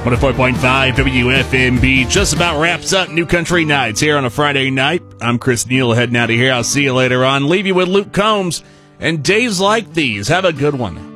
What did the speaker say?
104.5 WFMB just about wraps up New Country Nights here on a Friday night. I'm Chris Neal heading out of here. I'll see you later on. Leave you with Luke Combs and Days Like These. Have a good one.